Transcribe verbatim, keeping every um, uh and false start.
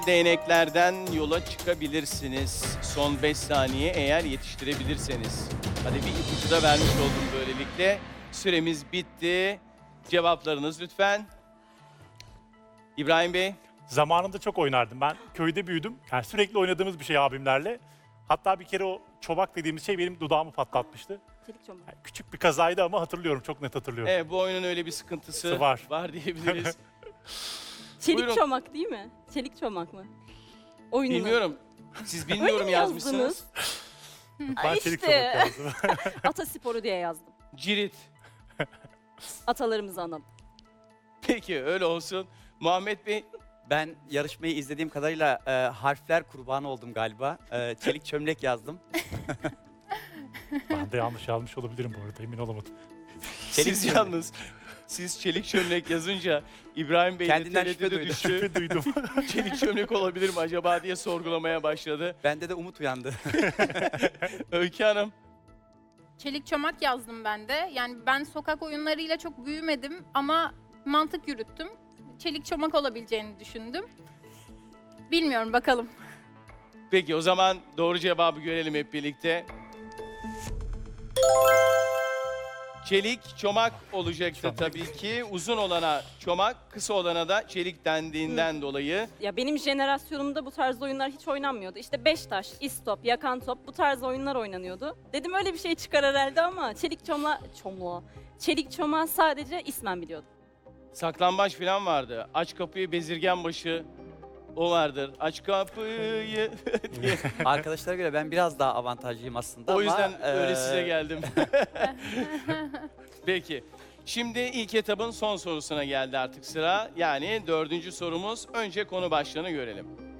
Değneklerden yola çıkabilirsiniz. Son beş saniye eğer yetiştirebilirseniz. Hadi bir ipucu da vermiş oldum böylelikle. Süremiz bitti. Cevaplarınız lütfen. İbrahim Bey. Zamanında çok oynardım. Ben köyde büyüdüm. Yani sürekli oynadığımız bir şey abimlerle. Hatta bir kere o çomak dediğimiz şey benim dudağımı patlatmıştı. Çelik çomak. Yani küçük bir kazaydı ama hatırlıyorum, çok net hatırlıyorum. Evet, bu oyunun öyle bir sıkıntısı Var. var diyebiliriz. Çelik Buyurun. çomak değil mi? Çelik çomak mı? Oyununu. Bilmiyorum. Siz Öyle bilmiyorum mi yazmışsınız. yazdınız? Ben Ay çelik işte. çomak yazdım. Atasporu diye yazdım. Cirit. Atalarımızı analım. Peki öyle olsun. Muhammed Bey. Ben yarışmayı izlediğim kadarıyla e, harfler kurbanı oldum galiba. E, çelik çömlek yazdım. Ben de yanlış yazmış olabilirim bu arada, emin olamadım. Çelik siz çömlek. yalnız. Siz çelik çömlek yazınca İbrahim Bey de Kendinden şüphe tereddüde duydu. düştü. Şüphe duydum. Çelik çömlek olabilir mi acaba diye sorgulamaya başladı. Bende de umut uyandı. Öykü Hanım. Çelik çomak yazdım ben de. Yani ben sokak oyunlarıyla çok büyümedim ama mantık yürüttüm. Çelik çomak olabileceğini düşündüm. Bilmiyorum, bakalım. Peki o zaman doğru cevabı görelim hep birlikte. Çelik çomak olacaktı Çomak. tabii ki. Uzun olana çomak, kısa olana da çelik dendiğinden dolayı. Ya benim jenerasyonumda bu tarz oyunlar hiç oynanmıyordu. İşte beş taş, istop, yakan top bu tarz oyunlar oynanıyordu. Dedim öyle bir şey çıkar herhalde ama çelik çomla, çomla, çelik çomağı sadece ismen biliyordum. Saklambaç falan vardı. Aç kapıyı bezirgen başı. O vardır. Aç kapıyı diye. Arkadaşlara göre ben biraz daha avantajlıyım aslında O ama... yüzden öyle e, size geldim. Peki. Şimdi ilk etapın son sorusuna geldi artık sıra. Yani dördüncü sorumuz. Önce konu başlığını görelim.